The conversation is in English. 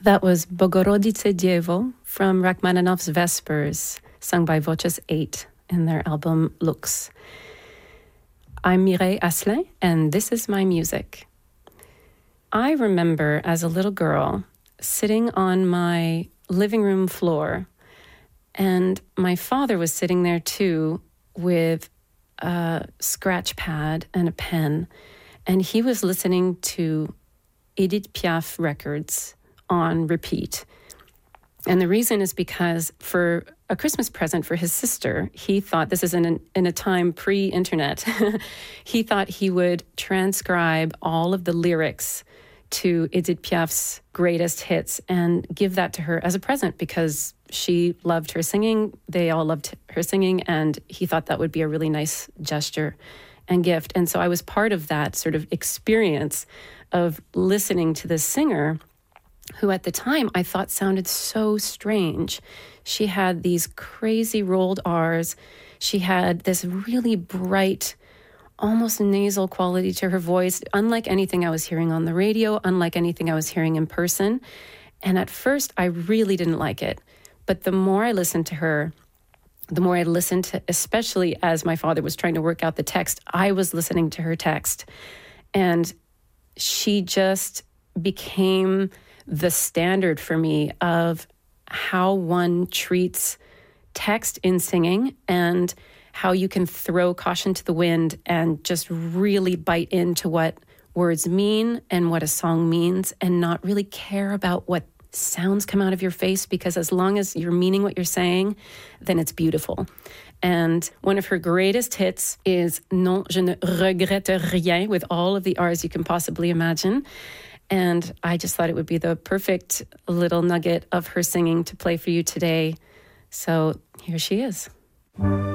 That was Bogorodice Dievo from Rachmaninoff's Vespers, sung by Voces 8 in their album Lux. I'm Mireille Asselin, and this is my music. I remember as a little girl sitting on my living room floor, and my father was sitting there too with a scratch pad and a pen, and he was listening to Edith Piaf records on repeat. And the reason is because for a Christmas present for his sister, he thought, this is in a time pre-internet, he thought he would transcribe all of the lyrics to Edith Piaf's greatest hits and give that to her as a present because she loved her singing. They all loved her singing, and he thought that would be a really nice gesture and gift. And so I was part of that sort of experience of listening to this singer who at the time I thought sounded so strange. She had these crazy rolled R's. She had this really bright, almost nasal quality to her voice, unlike anything I was hearing on the radio, unlike anything I was hearing in person. And at first, I really didn't like it. But the more I listened to her, the more I listened to, especially as my father was trying to work out the text, I was listening to her text. And she just became the standard for me of how one treats text in singing and how you can throw caution to the wind and just really bite into what words mean and what a song means and not really care about what sounds come out of your face, because as long as you're meaning what you're saying, then it's beautiful. And one of her greatest hits is Non, je ne regrette rien, with all of the R's you can possibly imagine. And I just thought it would be the perfect little nugget of her singing to play for you today. So here she is.